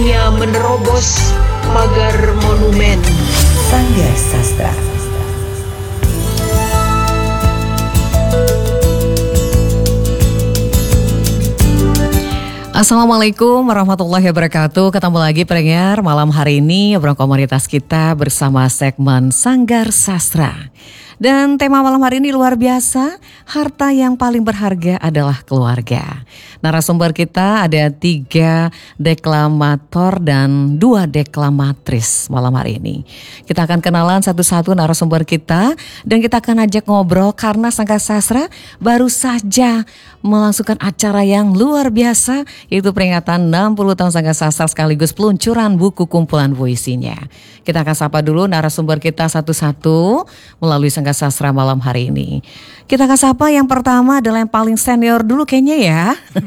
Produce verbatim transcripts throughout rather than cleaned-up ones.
hanya menerobos pagar monumen. Sanggar Sastra. Assalamualaikum warahmatullahi wabarakatuh. Ketemu lagi pendengar malam hari ini obrolan komunitas kita bersama segmen Sanggar Sastra. Dan tema malam hari ini luar biasa, harta yang paling berharga adalah keluarga. Narasumber kita ada tiga deklamator dan dua deklamatris malam hari ini. Kita akan kenalan satu-satu narasumber kita dan kita akan ajak ngobrol karena Sanggar Sastra baru saja melangsungkan acara yang luar biasa, yaitu peringatan enam puluh tahun Sanggar Sastra sekaligus peluncuran buku kumpulan puisinya. Kita akan sapa dulu narasumber kita satu-satu melalui Sanggar Sastra malam hari ini. Kita akan sapa yang pertama adalah yang paling senior dulu kayaknya ya.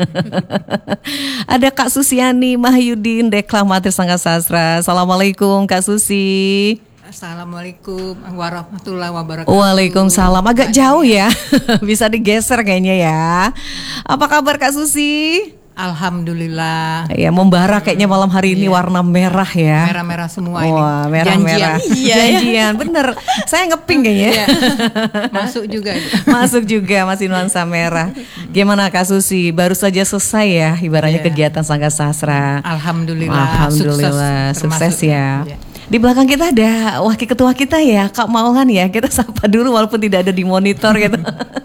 Ada Kak Susiani Mahyudin, deklamator Sanggar Sastra. Assalamualaikum Kak Susi. Assalamualaikum warahmatullahi wabarakatuh. Waalaikumsalam. Agak jauh ya. Bisa digeser kayaknya ya. Apa kabar Kak Susi? Alhamdulillah. Ya, membara kayaknya malam hari ini iya. Warna merah ya. Merah-merah semua ini. Wah, merah-merah. Janjian. Janjian, bener. Saya ngeping kayaknya. Iya. Masuk juga. Masuk juga, masih nuansa merah. Gimana Kak Susi? Baru saja selesai ya ibaratnya yeah. kegiatan Sanggar Sastra. Alhamdulillah. Alhamdulillah, sukses, sukses ya. ya. Di belakang kita ada wakil ketua kita ya, Kak Maulhan ya. Kita sapa dulu walaupun tidak ada di monitor gitu.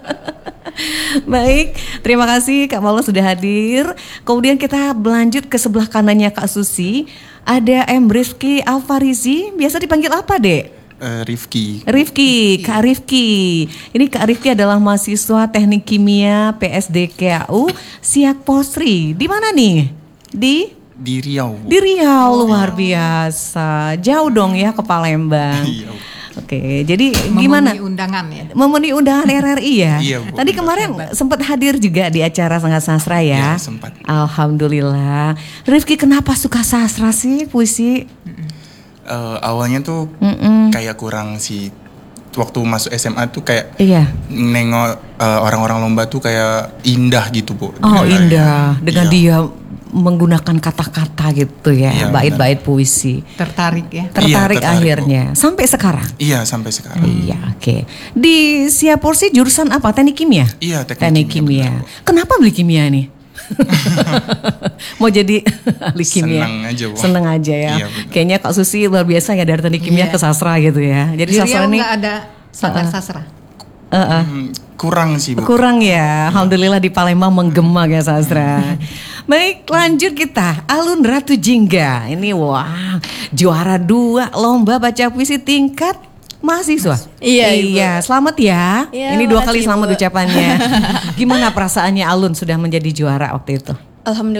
Baik, terima kasih Kak Maulhan sudah hadir. Kemudian kita berlanjut ke sebelah kanannya Kak Susi. Ada M. Rifki Alfarizi. Biasa dipanggil apa, Dek? Uh, Rifki. Rifki, Kak Rifki. Ini Kak Rifki adalah mahasiswa Teknik Kimia P S D K U Siak Posri. Di mana nih? Di Di Riau. Di Riau, oh, luar biasa. Jauh dong ya ke Palembang. Iya. Oke, jadi gimana? Memenuhi undangan ya. Memenuhi undangan R R I ya. Iya, Bu. Tadi kemarin sempat hadir juga di acara Sanggar Sastra ya. Iya, sempat. Alhamdulillah. Rifki, kenapa suka sastra sih, puisi? Uh, awalnya tuh Mm-mm. kayak kurang sih. Waktu masuk S M A tuh kayak Iya. nengok uh, orang-orang lomba tuh kayak indah gitu, Bu. Oh, Dengan indah. kayak, Dengan iya. dia menggunakan kata-kata gitu ya, Iya, bait-bait puisi. Tertarik ya. Tertarik, tertarik, akhirnya. Bu. Sampai sekarang. Iya, sampai sekarang. Iya, oke. Di Siak Posri jurusan apa? Teknik kimia? Iya, teknik, Teknik kimia. kimia. Kenapa beli kimia nih? Mau jadi ahli kimia? Senang aja, Bu. Seneng aja ya. Iya, benar. Kayaknya Kak Susi luar biasa ya dari teknik kimia Iya. ke sastra gitu ya. Jadi Di sastra Riau ini nggak ada Sanggar Sastra. uh-uh. Hmm, kurang sih, Bu. kurang ya. Alhamdulillah di Palembang menggema ya sastra. Baik, lanjut kita. Alun Ratu Jingga. Ini wah, juara dua lomba baca puisi tingkat mahasiswa. Iya, Ibu. Iya, selamat ya. Iya, Ini dua kali makasih, selamat Ibu. ucapannya. Gimana perasaannya Alun sudah menjadi juara waktu itu? Alhamdulillah.